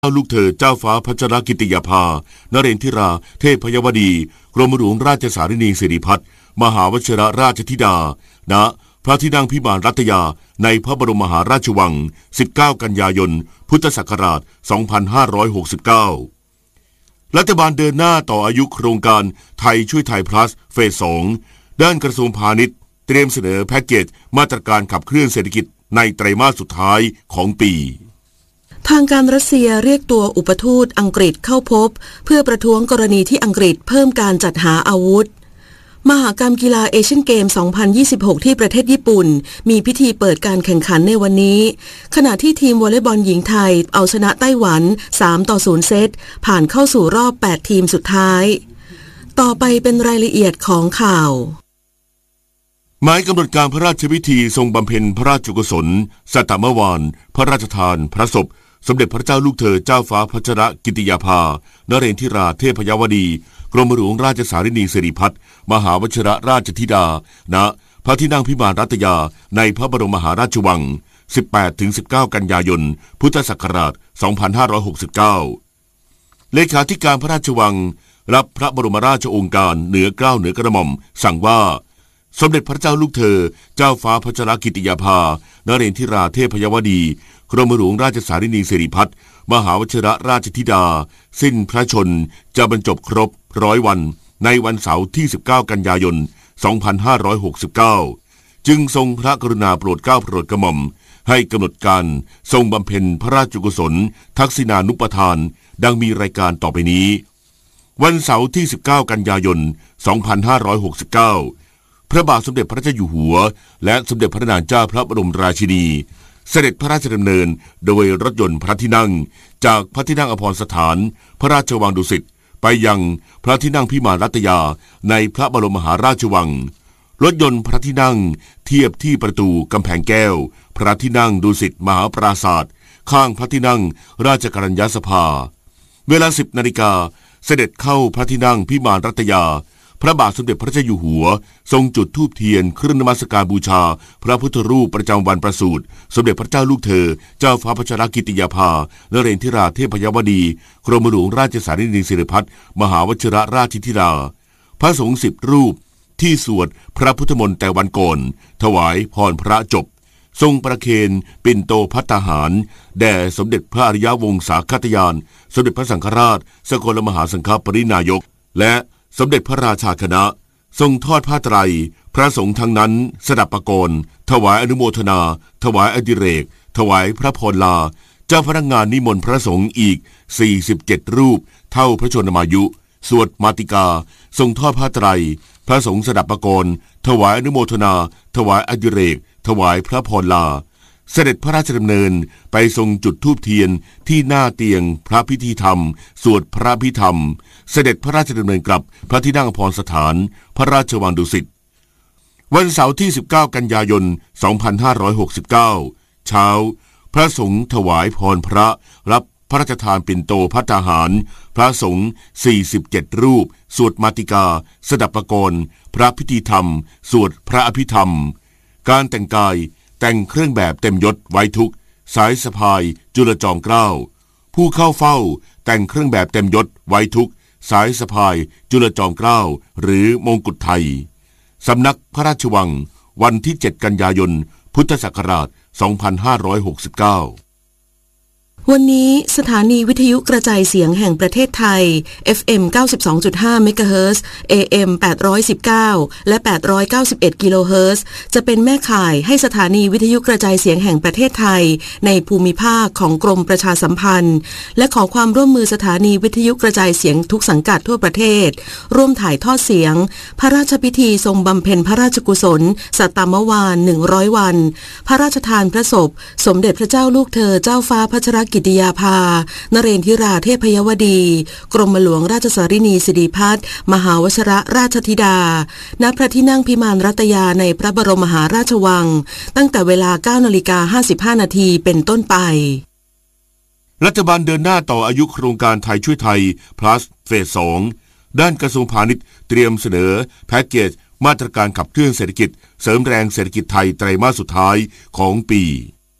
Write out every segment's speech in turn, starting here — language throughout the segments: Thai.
ลูกเธอเจ้าฟ้าพัชรกิติยาภานเรนทิราเทพยวดีกรมหลวงราชสารินีสิริพัฒน์มหาวชิรราชธิดาณพระที่นั่งพิมานรัตยาในพระบรมมหาราชวัง19กันยายนพุทธศักราช2569รัฐบาลเดินหน้าต่ออายุโครงการไทยช่วยไทย plus เฟส 2ด้านกระทรวงพาณิชย์เตรียมเสนอแพ็กเกจมาตรการขับเคลื่อนเศรษฐกิจในไตรมาสสุดท้ายของปีทางการรัสเซียเรียกตัวอุปทูตอังกฤษเข้าพบเพื่อประท้วงกรณีที่อังกฤษเพิ่มการจัดหาอาวุธมหกรรมกีฬาเอเชียนเกม 2026 ที่ประเทศญี่ปุ่นมีพิธีเปิดการแข่งขันในวันนี้ขณะที่ทีมวอลเลย์บอลหญิงไทยเอาชนะไต้หวัน 3-0 เซตผ่านเข้าสู่รอบ 8 ทีมสุดท้ายต่อไปเป็นรายละเอียดของข่าวหมายกำหนดการพระราชพิธีทรงบำเพ็ญพระราชกุศลสัตตมวานพระราชทานพระศพสมเด็จพระเจ้าลูกเธอเจ้าฟ้าพัชรกิติยาภานเรนทิราเทพยวดีกรมหลวงราชสารินีสิริพัฒน์มหาวชิรราชธิดาณพระที่นั่งพิมานรัตยาในพระบรมมหาราชวัง 18-19 กันยายนพุทธศักราช 2569เลขาธิการพระราชวังรับพระบรมราชโองการเหนือเกล้าเหนือกระหม่อมสั่งว่าสมเด็จพระเจ้าลูกเธอเจ้าฟ้าพัชรกิติยาภานเรนทิราเทพยวดีกรมหลวงราชสารินีสิริพัฒน์มหาวชิรราชธิดาสิ้นพระชนจะบรรจบครบ100 วันในวันเสาร์ที่19กันยายน2569จึงทรงพระกรุณาโปรดเกล้าโปรดกระหม่อมให้กำหนดการทรงบำเพ็ญพระราชกุศลทักษิณานุปทานดังมีรายการต่อไปนี้วันเสาร์ที่19กันยายน2569พระบาทสมเด็จพระเจ้าอยู่หัวและสมเด็จพระนางเจ้าพระบรมราชินีเสด็จพระราชดำเนินโดยรถยนต์พระที่นั่งจากพระที่นั่งอภรสถานพระราชวังดุสิตไปยังพระที่นั่งพิมานรัตยาในพระบรมมหาราชวังรถยนต์พระที่นั่งเทียบที่ประตูกำแพงแก้วพระที่นั่งดุสิตมหาปราศาสตร์ข้างพระที่นั่งราชกัญญาสภาเวลา 10 นาฬิกาเสด็จเข้าพระที่นั่งพิมานรัตยาพระบาทสมเด็จพระเจ้าอยู่หัวทรงจุดธูปเทียนเครื่องนมัสการบูชาพระพุทธรูปประจำวันประสูติสมเด็จพระเจ้าลูกเธอเจ้าฟ้าพัชรกิติยาภานเรนทิราเทพยวดีกรมหลวงราชสารินีสิริพัฒน์มหาวชิรราชธิดาพระสงฆ์10 รูปที่สวดพระพุทธมนต์แต่วันก่อนถวายพรพระจบทรงประเคนปิ่นโตภัตตาหารแด่สมเด็จพระอริยวงศาคตยานสมเด็จพระสังฆราชสกลมหาสังฆปรินายกและสมเด็จพระราชาคณะทรงทอดผ้าไตรพระสงฆ์ทั้งนั้นสดับประกรณ์ถวายอนุโมทนาถวายอดิเรกถวายพระพรลาเจ้าพนักงานนิมนต์พระสงฆ์อีก47 รูปเท่าพระชนมายุสวดมาติกาทรงทอดผ้าไตรพระสงฆ์สดับประกรณ์ถวายอนุโมทนาถวายอดิเรกถวายพระพรลาเสด็จพระราชดำเนินไปทรงจุดธูปเทียนที่หน้าเตียงพระพิธีธรรมสวดพระพิธรรมเสด็จพระราชดำเนินกลับพระที่นั่งอภรสถานพระราชวังดุสิตวันเสาร์ที่19กันยายน2569เช้าพระสงฆ์ถวายพรพระรับพระราชทานปิ่นโตภัตตาหารพระสงฆ์47 รูปสวดมาติกาสดับประกรณ์พระพิธีธรรมสวดพระอภิธรรมการแต่งกายแต่งเครื่องแบบเต็มยศไว้ทุกสายสะพายจุลจอมเกล้าผู้เข้าเฝ้าแต่งเครื่องแบบเต็มยศไว้ทุกสายสะพายจุลจอมเกล้าหรือมงกุฎไทยสำนักพระราชวังวันที่7กันยายนพุทธศักราช2569 วันนี้สถานีวิทยุกระจายเสียงแห่งประเทศไทย FM 92.5 เมกะเฮิรตซ์ AM 819 และ 891 กิโลเฮิรตซ์จะเป็นแม่ข่ายให้สถานีวิทยุกระจายเสียงแห่งประเทศไทยในภูมิภาคของกรมประชาสัมพันธ์และขอความร่วมมือสถานีวิทยุกระจายเสียงทุกสังกัดทั่วประเทศร่วมถ่ายทอดเสียงพระราชพิธีทรงบำเพ็ญพระราชกุศลสัตตมวาน100 วันพระราชทานพระศพสมเด็จพระเจ้าลูกเธอเจ้าฟ้าพัชรกิติยาภานเรนทิราเทพยวดีกรมหลวงราชสารินีสิริพัฒน์มหาวชิรราชธิดาณพระที่นั่งพิมานรัตยาในพระบรมมหาราชวังตั้งแต่เวลา 9:55 นาทีเป็นต้นไปรัฐบาลเดินหน้าต่ออายุโครงการไทยช่วยไทย plus เฟส 2ด้านกระทรวงพาณิชย์เตรียมเสนอแพ็กเกจมาตรการขับเคลื่อนเศรษฐกิจเสริมแรงเศรษฐกิจไทยไตรมาสสุดท้ายของปี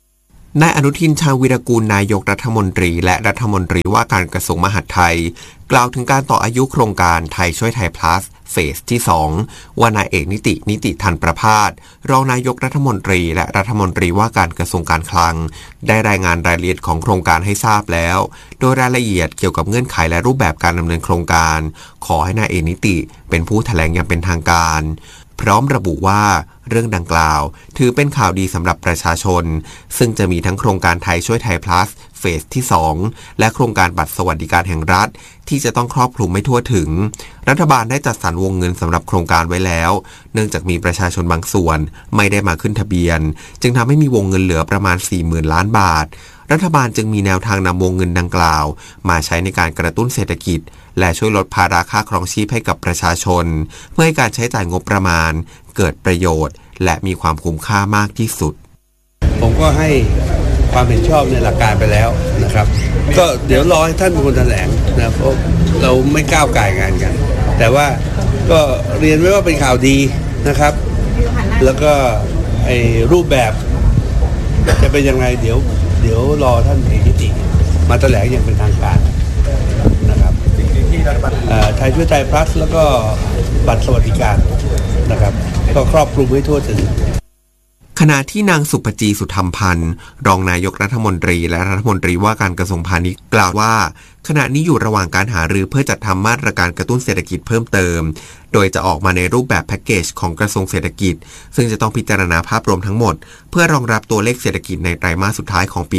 นายอนุทินชาญวีรกูลนายกรัฐมนตรีและรัฐมนตรีว่าการกระทรวงมหาดไทยกล่าวถึงการต่ออายุโครงการไทยช่วยไทย plus เฟสที่ 2 ว่านายเอกนิติธันประภาสรองนายกรัฐมนตรีและรัฐมนตรีว่าการกระทรวงการคลังได้รายงานรายละเอียดของโครงการให้ทราบแล้วโดยรายละเอียดเกี่ยวกับเงื่อนไขและรูปแบบการดำเนินโครงการขอให้นายเอกนิติเป็นผู้แถลงอย่างเป็นทางการพร้อมระบุว่าเรื่องดังกล่าวถือเป็นข่าวดีสำหรับประชาชนซึ่งจะมีทั้งโครงการไทยช่วยไทย plus เฟสที่ 2 และโครงการบัตรสวัสดิการแห่งรัฐที่จะต้องครอบคลุมไม่ทั่วถึงรัฐบาลได้จัดสรรวงเงินสำหรับโครงการไว้แล้วเนื่องจากมีประชาชนบางส่วนไม่ได้มาขึ้นทะเบียนจึงทำให้มีวงเงินเหลือประมาณ 40,000 ล้านบาทรัฐบาลจึงมีแนวทางนำวงเงินดังกล่าวมาใช้ในการกระตุ้นเศรษฐกิจและช่วยลดภาระค่าครองชีพให้กับประชาชนเพื่อให้การใช้จ่ายงบประมาณเกิดประโยชน์และมีความคุ้มค่ามากที่สุดผมก็ให้ความเห็นชอบในหลักการไปแล้วนะครับก็เดี๋ยวรอให้ท่านเป็นคนแถลงนะเพราะเราไม่ก้าวก่ายงานกันแต่ว่าก็เรียนไว้ว่าเป็นข่าวดีนะครับแล้วก็ไอ้รูปแบบจะเป็นยังไงเดี๋ยวรอท่านเอกนิติมาแถลงอย่างเป็นทางการนะครับไทยช่วยไทย plus แล้วก็บัตรสวัสดิการนะครับก็ครอบคลุมให้ทั่วถึงขณะที่นางสุปจีสุธรรมพันธ์รองนายกรัฐมนตรีและรัฐมนตรีว่าการกระทรวงพาณิชย์กล่าวว่าขณะนี้อยู่ระหว่างการหารือเพื่อจัดทำมาตรการกระตุ้นเศรษฐกิจเพิ่มเติมโดยจะออกมาในรูปแบบแพ็กเกจของกระทรวงเศรษฐกิจซึ่งจะต้องพิจารณาภาพรวมทั้งหมดเพื่อรองรับตัวเลขเศรษฐกิจในไตรมาสสุดท้ายของปี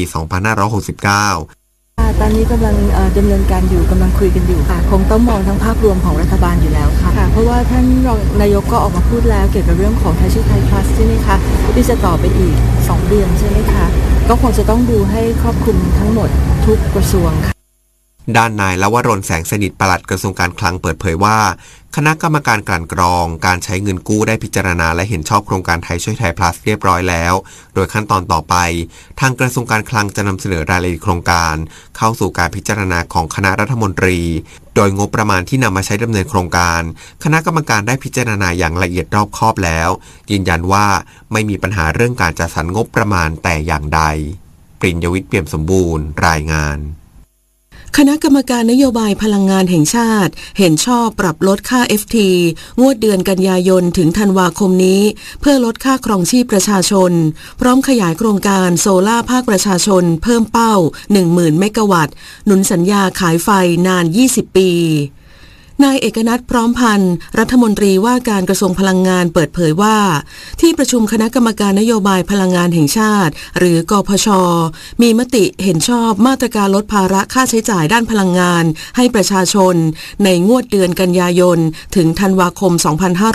2569 ตอนนี้กำลังดำเนินการอยู่กำลังคุยกันอยู่ค่ะคงต้องมองทั้งภาพรวมของรัฐบาลอยู่แล้วค่ะเพราะว่าท่านรองนายกก็ออกมาพูดแล้วเกี่ยวกับเรื่องของไทยช่วยไทย plus ใช่ไหมคะที่จะต่อไปอีก2เดือนใช่ไหมคะก็คงจะต้องดูให้ครอบคลุมทั้งหมดทุกกระทรวงค่ะด้านนายลวรนแสงสนิทปลัดกระทรวงการคลังเปิดเผยว่าคณะกรรมการกลั่นกรองการใช้เงินกู้ได้พิจารณาและเห็นชอบโครงการไทยช่วยไทย plus เรียบร้อยแล้วโดยขั้นตอนต่อไปทางกระทรวงการคลังจะนำเสนอรายละเอียดโครงการเข้าสู่การพิจารณาของคณะรัฐมนตรีโดยงบประมาณที่นำมาใช้ดำเนินโครงการคณะกรรมการได้พิจารณาอย่างละเอียดรอบคอบแล้วยืนยันว่าไม่มีปัญหาเรื่องการจัดสรรงบประมาณแต่อย่างใดปริญญวิทย์เปี่ยมสมบูรณ์รายงานคณะกรรมการนโยบายพลังงานแห่งชาติเห็นชอบปรับลดค่า FT งวดเดือนกันยายนถึงธันวาคมนี้เพื่อลดค่าครองชีพประชาชนพร้อมขยายโครงการโซล่าภาคประชาชนเพิ่มเป้า 10,000 เมกะวัตต์หนุนสัญญาขายไฟนาน 20 ปีนายเอกนัทพร้อมพันธ์รัฐมนตรีว่าการกระทรวงพลังงานเปิดเผยว่าที่ประชุมคณะกรรมการนโยบายพลังงานแห่งชาติหรือกพช.มีมติเห็นชอบมาตรการลดภาระค่าใช้จ่ายด้านพลังงานให้ประชาชนในงวดเดือนกันยายนถึงธันวาคม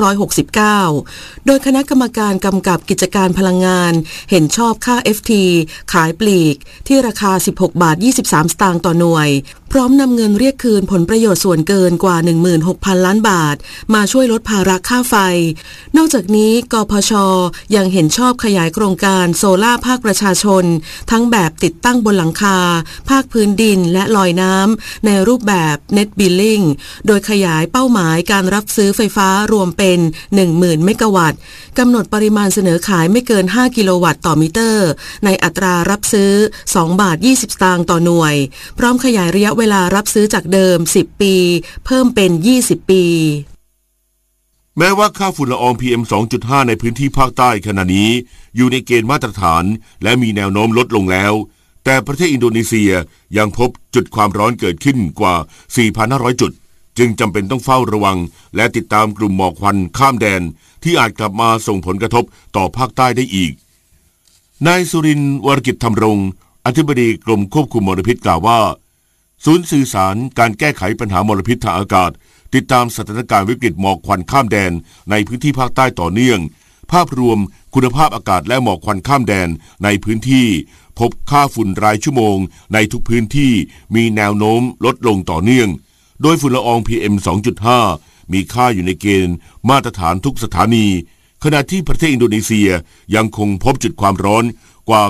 2569 โดยคณะกรรมการกำกับกิจการพลังงานเห็นชอบค่า FT ขายปลีกที่ราคา 16.23 บาทต่อหน่วยพร้อมนำเงินเรียกคืนผลประโยชน์ส่วนเกินกว่า 16,000 ล้านบาทมาช่วยลดภาระค่าไฟนอกจากนี้กพช.ยังเห็นชอบขยายโครงการโซล่าภาคประชาชนทั้งแบบติดตั้งบนหลังคาภาคพื้นดินและลอยน้ำในรูปแบบ Net Billing โดยขยายเป้าหมายการรับซื้อไฟฟ้ารวมเป็น 10,000 เมกะวัตต์กำหนดปริมาณเสนอขายไม่เกิน 5 กิโลวัตต์ต่อมิเตอร์ในอัตรารับซื้อ 2.20 บาทต่อหน่วยพร้อมขยายระยะเวลารับซื้อจากเดิม 10 ปีเพิ่มเป็น 20 ปีแม้ว่าค่าฝุ่นละออง PM 2.5 ในพื้นที่ภาคใต้ขณะนี้อยู่ในเกณฑ์มาตรฐานและมีแนวโน้มลดลงแล้วแต่ประเทศอินโดนีเซียยังพบจุดความร้อนเกิดขึ้นกว่า 4,500 จุดจึงจำเป็นต้องเฝ้าระวังและติดตามกลุ่มหมอกควันข้ามแดนที่อาจกลับมาส่งผลกระทบต่อภาคใต้ได้อีกนายสุรินทร์วรกิจธรรมรงค์อธิบดีกรมควบคุมมลพิษกล่าวว่าศูนย์สื่อสารการแก้ไขปัญหามลพิษทางอากาศติดตามสถานการณ์วิกฤตหมอกควันข้ามแดนในพื้นที่ภาคใต้ต่อเนื่องภาพรวมคุณภาพอากาศและหมอกควันข้ามแดนในพื้นที่พบค่าฝุ่นรายชั่วโมงในทุกพื้นที่มีแนวโน้มลดลงต่อเนื่องโดยฝุ่นละออง PM 2.5 มีค่าอยู่ในเกณฑ์มาตรฐานทุกสถานีขณะที่ประเทศอินโดนีเซียยังคงพบจุดความร้อนกว่า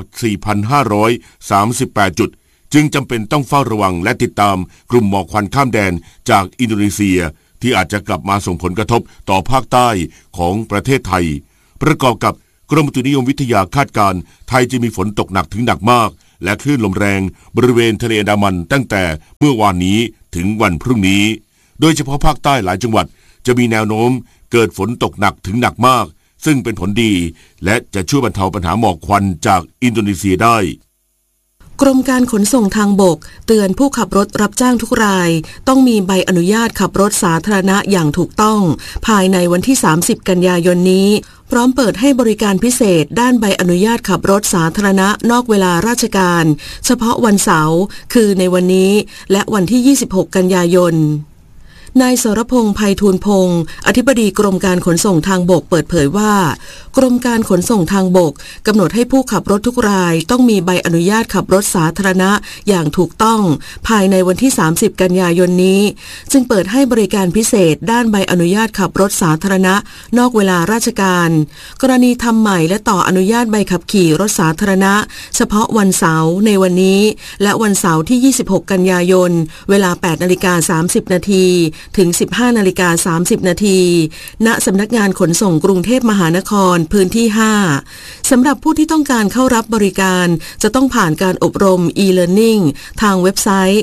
4,538 จุดจึงจำเป็นต้องเฝ้าระวังและติดตามกลุ่มหมอกควันข้ามแดนจากอินโดนีเซียที่อาจจะกลับมาส่งผลกระทบต่อภาคใต้ของประเทศไทยประกอบกับกรมอุตุนิยมวิทยาคาดการณ์ไทยจะมีฝนตกหนักถึงหนักมากและคลื่นลมแรงบริเวณทะเลอันดามันตั้งแต่เมื่อวานนี้ถึงวันพรุ่งนี้โดยเฉพาะภาคใต้หลายจังหวัดจะมีแนวโน้มเกิดฝนตกหนักถึงหนักมากซึ่งเป็นผลดีและจะช่วยบรรเทาปัญหาหมอกควันจากอินโดนีเซียได้กรมการขนส่งทางบกเตือนผู้ขับรถรับจ้างทุกรายต้องมีใบอนุญาตขับรถสาธารณะอย่างถูกต้องภายในวันที่ 30 กันยายนนี้พร้อมเปิดให้บริการพิเศษด้านใบอนุญาตขับรถสาธารณะนอกเวลาราชการเฉพาะวันเสาร์คือในวันนี้และวันที่ 26 กันยายนนายสรพงษ์ไพฑูรย์พงษ์อธิบดีกรมการขนส่งทางบกเปิดเผยว่ากรมการขนส่งทางบกกำหนดให้ผู้ขับรถทุกรายต้องมีใบอนุญาตขับรถสาธารณะอย่างถูกต้องภายในวันที่ 30 กันยายนนี้จึงเปิดให้บริการพิเศษด้านใบอนุญาตขับรถสาธารณะนอกเวลาราชการกรณีทำใหม่และต่ออนุญาตใบขับขี่รถสาธารณะเฉพาะวันเสาร์ในวันนี้และวันเสาร์ที่ 26 กันยายนเวลา 8:30 น.ถึง 15:30 น.ณ สำนักงานขนส่งกรุงเทพมหานครพื้นที่ 5 สำหรับผู้ที่ต้องการเข้ารับบริการจะต้องผ่านการอบรม e-learning ทางเว็บไซต์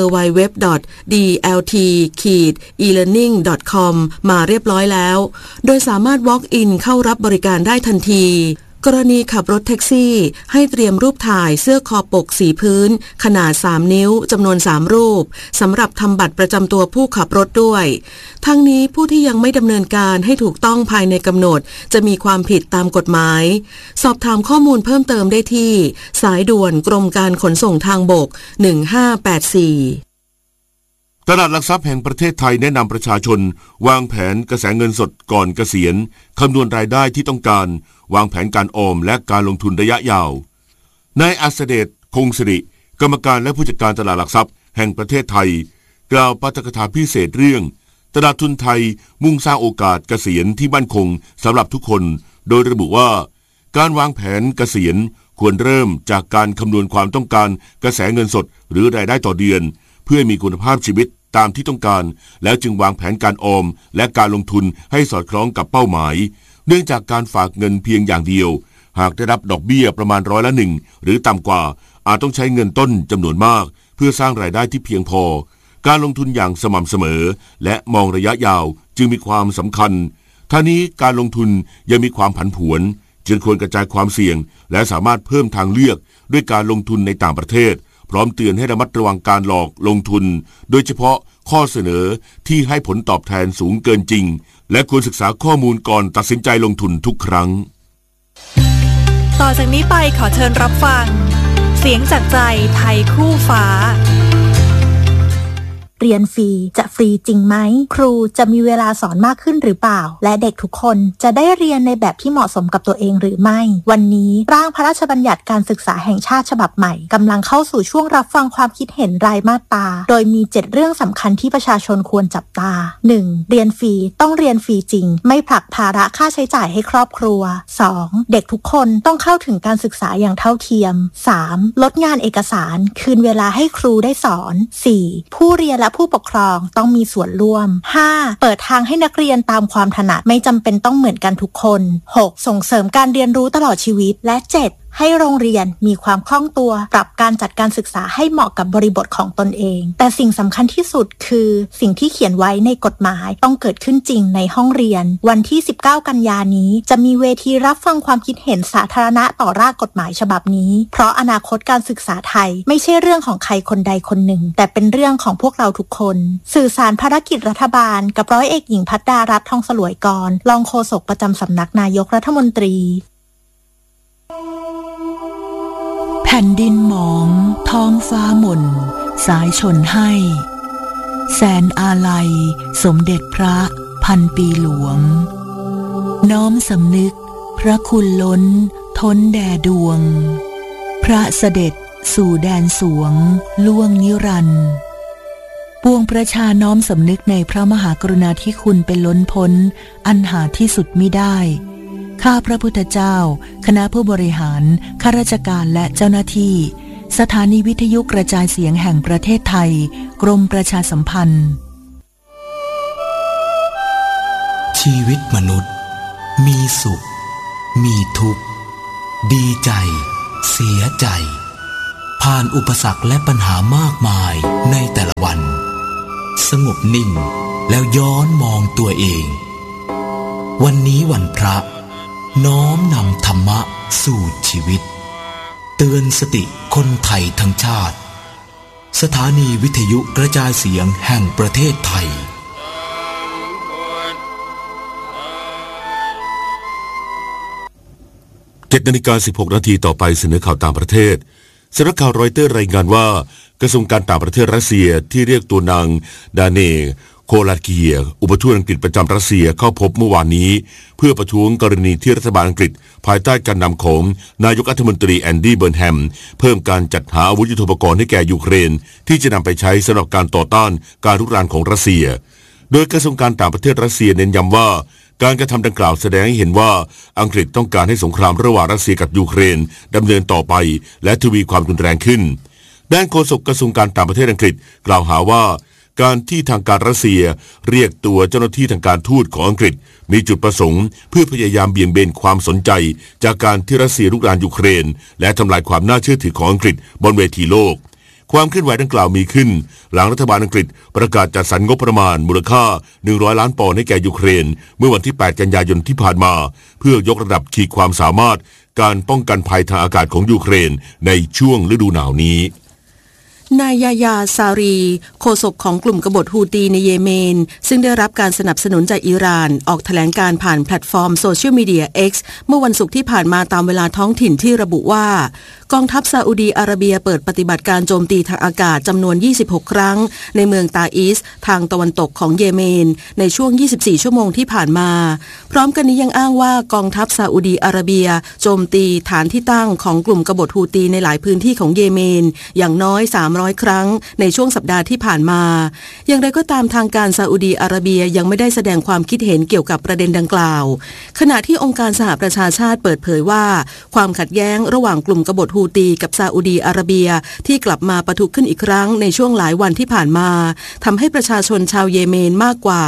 www.dlt-elearning.com มาเรียบร้อยแล้วโดยสามารถ walk in เข้ารับบริการได้ทันทีกรณีขับรถแท็กซี่ให้เตรียมรูปถ่ายเสื้อคอปกสีพื้นขนาด3นิ้วจำนวน3รูปสำหรับทำบัตรประจำตัวผู้ขับรถด้วยทั้งนี้ผู้ที่ยังไม่ดำเนินการให้ถูกต้องภายในกำหนดจะมีความผิดตามกฎหมายสอบถามข้อมูลเพิ่มเติมได้ที่สายด่วนกรมการขนส่งทางบก1584 ตลาดหลักทรัพย์แห่งประเทศไทยแนะนำประชาชนวางแผนกระแสเงินสดก่อนเกษียณคำนวณรายได้ที่ต้องการวางแผนการออมและการลงทุนระยะยาวนายอัศเดชคงสิริกรรมการและผู้จัดการตลาดหลักทรัพย์แห่งประเทศไทยกล่าวปาฐกถาพิเศษเรื่องตลาดทุนไทยมุ่งสร้างโอกาสเกษียณที่มั่นคงสำหรับทุกคนโดยระบุว่าการวางแผนเกษียณควรเริ่มจากการคำนวณความต้องการกระแสเงินสดหรือรายได้ต่อเดือนเพื่อมีคุณภาพชีวิตตามที่ต้องการแล้วจึงวางแผนการออมและการลงทุนให้สอดคล้องกับเป้าหมายเนื่องจากการฝากเงินเพียงอย่างเดียวหากได้รับดอกเบี้ยประมาณ1%หรือต่ำกว่าอาจต้องใช้เงินต้นจำนวนมากเพื่อสร้างรายได้ที่เพียงพอการลงทุนอย่างสม่ำเสมอและมองระยะยาวจึงมีความสำคัญท่านี้การลงทุนยังมีความผันผวนจึงควรกระจายความเสี่ยงและสามารถเพิ่มทางเลือกด้วยการลงทุนในต่างประเทศพร้อมเตือนให้ระมัดระวังการหลอกลงทุนโดยเฉพาะข้อเสนอที่ให้ผลตอบแทนสูงเกินจริงและควรศึกษาข้อมูลก่อนตัดสินใจลงทุนทุกครั้งต่อจากนี้ไปขอเชิญรับฟังเสียงจากใจไทยคู่ฟ้าเรียนฟรีจะฟรีจริงไหมครูจะมีเวลาสอนมากขึ้นหรือเปล่าและเด็กทุกคนจะได้เรียนในแบบที่เหมาะสมกับตัวเองหรือไม่วันนี้ร่างพระราชบัญญัติการศึกษาแห่งชาติฉบับใหม่กำลังเข้าสู่ช่วงรับฟังความคิดเห็นรายมาตราโดยมี7เรื่องสำคัญที่ประชาชนควรจับตา 1. เรียนฟรีต้องเรียนฟรีจริงไม่ผลักภาระค่าใช้จ่ายให้ครอบครัว 2. เด็กทุกคนต้องเข้าถึงการศึกษาอย่างเท่าเทียม 3. ลดงานเอกสารคืนเวลาให้ครูได้สอน 4. ผู้เรียนและผู้ปกครองต้องมีส่วนร่วม 5. เปิดทางให้นักเรียนตามความถนัดไม่จำเป็นต้องเหมือนกันทุกคน 6. ส่งเสริมการเรียนรู้ตลอดชีวิตและ 7. ให้โรงเรียนมีความคล่องตัวปรับการจัดการศึกษาให้เหมาะกับบริบทของตนเองแต่สิ่งสำคัญที่สุดคือสิ่งที่เขียนไว้ในกฎหมายต้องเกิดขึ้นจริงในห้องเรียนวันที่19กันยายนนี้จะมีเวทีรับฟังความคิดเห็นสาธารณะต่อร่างกฎหมายฉบับนี้เพราะอนาคตการศึกษาไทยไม่ใช่เรื่องของใครคนใดคนหนึ่งแต่เป็นเรื่องของพวกเราทุกคนสื่อสารภารกิจรัฐบาลกับร้อยเอกหญิงภัทรดารัตน์ ทองสลวยกรรองโฆษกประจำสำนักนายกรัฐมนตรีแผ่นดินหมองท้องฟ้าหม่นสายชนให้แสนอาลัยสมเด็จพระพันปีหลวงน้อมสำนึกพระคุณล้นท้นแด่ดวงพระเสด็จสู่แดนสวงล่วงนิรันดร์ปวงประชาน้อมสำนึกในพระมหากรุณาธิคุณเป็นล้นพ้นอันหาที่สุดมิได้ข้าพระพุทธเจ้าคณะผู้บริหารข้าราชการและเจ้าหน้าที่สถานีวิทยุกระจายเสียงแห่งประเทศไทยกรมประชาสัมพันธ์ชีวิตมนุษย์มีสุขมีทุกข์ดีใจเสียใจผ่านอุปสรรคและปัญหามากมายในแต่ละวันสงบนิ่งแล้วย้อนมองตัวเองวันนี้วันพระน้อมนำธรรมะสู่ชีวิตเตือนสติคนไทยทั้งชาติสถานีวิทยุกระจายเสียงแห่งประเทศไทย 7:16 นาทีต่อไปเสนอข่าวต่างประเทศสำนักข่าวรอยเตอร์รายงานว่ากระทรวงการต่างประเทศรัสเซียที่เรียกตัวนางดาเนโคลาเกียอุปทูตอังกฤษประจำรัสเซียเข้าพบเมื่อวานนี้เพื่อประท้วงกรณีที่รัฐบาลอังกฤษภายใต้การนำของนายกรัฐมนตรีแอนดี้เบิร์นแฮมเพิ่มการจัดหาอาวุธยุทโธปกรณ์ให้แก่ยูเครนที่จะนำไปใช้สำหรับการต่อต้านการรุกรานของรัสเซียโดยกระทรวงการต่างประเทศรัสเซียเน้นย้ำว่าการกระทำดังกล่าวแสดงให้เห็นว่าอังกฤษต้องการให้สงครามระหว่างรัสเซียกับยูเครนดำเนินต่อไปและทวีความรุนแรงขึ้นด้านโฆษกกระทรวงการต่างประเทศอังกฤษกล่าวหาว่าการที่ทางการรัสเซียเรียกตัวเจ้าหน้าที่ทางการทูตของอังกฤษมีจุดประสงค์เพื่อพยายามเบี่ยงเบนความสนใจจากการที่รัสเซียรุกรานยูเครนและทำลายความน่าเชื่อถือของอังกฤษบนเวทีโลกความเคลื่อนไหวดังกล่าวมีขึ้นหลังรัฐบาลอังกฤษประกาศจัดสรรงบประมาณมูลค่า100 ล้านปอนด์ให้แก่ยูเครนเมื่อวันที่8 กันยายนที่ผ่านมาเพื่อยกระดับขีดความสามารถการป้องกันภัยทางอากาศของยูเครนในช่วงฤดูหนาวนี้นายยาาซารีโฆษกของกลุ่มกบฏฮูตีในเยเมนซึ่งได้รับการสนับสนุนจากอิหร่านออกแถลงการผ่านแพลตฟอร์มโซเชียลมีเดีย X เมื่อวันศุกร์ที่ผ่านมาตามเวลาท้องถิ่นที่ระบุว่ากองทัพซาอุดีอาระเบียเปิดปฏิบัติการโจมตีทางอากาศจำนวน26ครั้งในเมืองตาอิสทางตะวันตกของเยเมนในช่วง24ชั่วโมงที่ผ่านมาพร้อมกันนี้ยังอ้างว่ากองทัพซาอุดีอาระเบียโจมตีฐานที่ตั้งของกลุ่มกบฏฮูตีในหลายพื้นที่ของเยเมนอย่างน้อย300ครั้งในช่วงสัปดาห์ที่ผ่านมาอย่างไรก็ตามทางการซาอุดีอาระเบียยังไม่ได้แสดงความคิดเห็นเกี่ยวกับประเด็นดังกล่าวขณะที่องค์การสหประชาชาติเปิดเผยว่าความขัดแย้งระหว่างกลุ่มกบฏฮูตีกับซาอุดีอาระเบียที่กลับมาปะทุขึ้นอีกครั้งในช่วงหลายวันที่ผ่านมาทำให้ประชาชนชาวเยเมนมากกว่า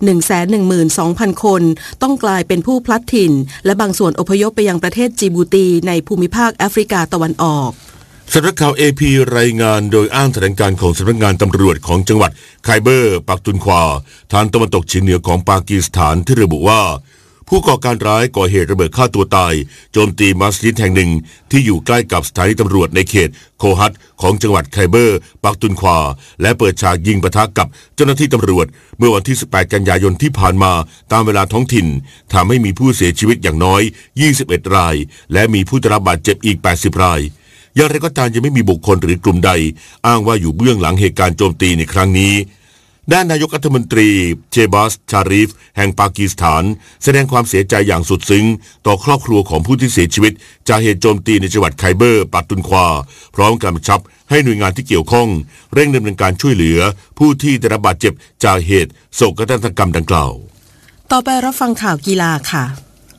112,000 คนต้องกลายเป็นผู้พลัดถิ่นและบางส่วนอพยพไปยังประเทศจิบูตีในภูมิภาคแอฟริกาตะวันออกสำนักข่าว AP รายงานโดยอ้างแถลงการของสำนักงานตำรวจของจังหวัดไคเบอร์ปักตุนควาทางตะวันตกเฉียงเหนือของปากีสถานที่ระบุว่าผู้ก่อการร้ายก่อเหตุระเบิดฆ่าตัวตายโจมตีมัสยิดแห่งหนึ่งที่อยู่ใกล้กับสถานีตำรวจในเขตโคฮัตของจังหวัดไคเบอร์ปักตุนควาและเปิดฉากยิงปะทะกับเจ้าหน้าที่ตำรวจเมื่อวันที่18 กันยายนที่ผ่านมาตามเวลาท้องถิ่นทำให้มีผู้เสียชีวิตอย่างน้อย21รายและมีผู้ได้รับบาดเจ็บอีก80รายอย่างไรก็ตามยังไม่มีบุคคลหรือกลุ่มใดอ้างว่าอยู่เบื้องหลังเหตุการณ์โจมตีในครั้งนี้ด้านนายกรัฐมนตรีเชบาสชาริฟแห่งปากีสถานแสดงความเสียใจอย่างสุดซึ้งต่อครอบครัวของผู้ที่เสียชีวิตจากเหตุโจมตีในจังหวัดไคเบอร์ปักตุนควาพร้อมกำชับให้หน่วยงานที่เกี่ยวข้องเร่งดำเนินการช่วยเหลือผู้ที่ได้รับบาดเจ็บจากเหตุโศกนาฏกรรมดังกล่าวต่อไปรับฟังข่าวกีฬาค่ะ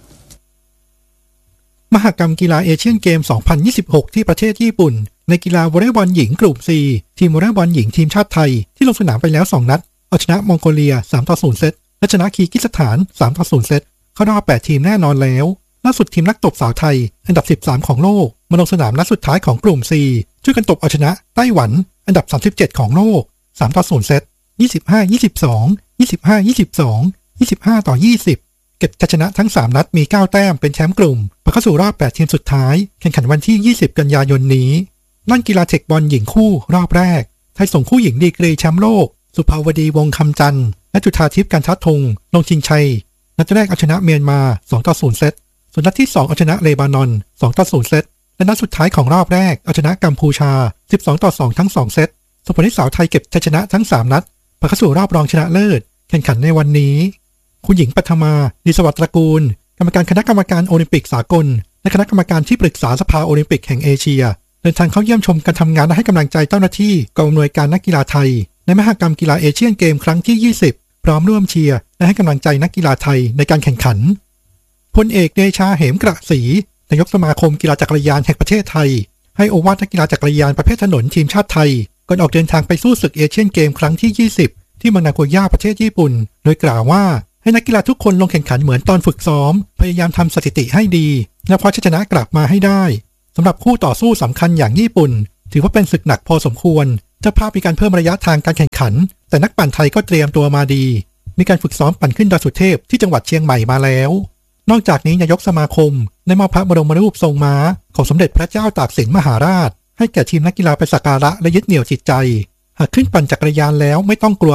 มหกรรมกีฬาเอเชียนเกม 2026 ที่ประเทศญี่ปุ่นในกีฬาวอลเลย์บอลหญิงกลุ่ม C ทีมวอลเลย์บอลหญิงทีมชาติไทยที่ลงสนามไปแล้ว2นัดเอาชนะมองโกเลีย 3-0 เซตและชนะคีร์กิสถาน 3-0 เซตเข้ารอบ8ทีมแน่นอนแล้วล่าสุดทีมนักตบสาวไทยอันดับ13ของโลกมาลงสนามนัดสุดท้ายของกลุ่ม C ช่วยกันตบเอาชนะไต้หวันอันดับ37ของโลก 3-0 เซต 25-22 25-22 25-20เก็บชัยชนะทั้ง3นัดมี9แต้มเป็นแชมป์กลุ่มผ่านเข้าสู่รอบ8ทีมสุดท้ายแข่งขันวันที่20กันยายนนี้นั่นกีฬาเทคบอลหญิงคู่รอบแรกไทยส่งคู่หญิงดีกรีแชมป์โลกสุภาวดีวงคำจันทร์และจุฑาทิพย์การทัดธงลงชิงชัยนัดแรกเอาชนะเมียนมา 2-0 เซตส่วนนัดที่2เอาชนะเลบานอน 2-0 เซตและนัดสุดท้ายของรอบแรกเอาชนะกัมพูชา 12-2 ทั้ง2เซตส่งผลให้สาวไทยเก็บชัยชนะทั้ง3นัดผ่านเข้าสู่รอบรองชนะเลิศแข่งขันในวันนี้คุณหญิงปัทมาดีสวัสดิ์ตระกูลกรรมการคณะกรรมการโอลิมปิกสากลและคณะกรรมการที่ปรึกษาสภาโอลิมปิกแห่งเอเชียเดินทางเข้าเยี่ยมชมการทำงานและให้กำลังใจเจ้าหน้าที่กองอำนวยการนักกีฬาไทยในมหกรรมกีฬาเอเชียนเกมครั้งที่20พร้อมร่วมเชียร์และให้กำลังใจนักกีฬาไทยในการแข่งขันพลเอกเดชาเหมกระศรีนายกสมาคมกีฬาจักรยานแห่งประเทศไทยให้โอวาทนักกีฬาจักรยานประเภทถนนทีมชาติไทยก่อนออกเดินทางไปสู้ศึกเอเชียนเกมครั้งที่20ที่เมืองนาโกย่าประเทศญี่ปุ่นโดยกล่าวว่าใให้นักกีฬาทุกคนลงแข่งขันเหมือนตอนฝึกซ้อมพยายามทำสถิติให้ดีและคว้าชัยชนะกลับมาให้ได้สำหรับคู่ต่อสู้สำคัญอย่างญี่ปุ่นถือว่าเป็นศึกหนักพอสมควรเจ้าภาพมีการเพิ่มระยะทางการแข่งขันแต่นักปั่นไทยก็เตรียมตัวมาดีมีการฝึกซ้อมปั่นขึ้นดอยสุเทพที่จังหวัดเชียงใหม่มาแล้วนอกจากนี้นายกสมาคมได้มอบพระบรมรูปทรงม้าของสมเด็จพระเจ้าตากสินมหาราชให้แก่ทีมนักกีฬาไปสักการะและยึดเหนี่ยวจิตใจหากขึ้นปั่นจักรยานแล้วไม่ต้องกลัว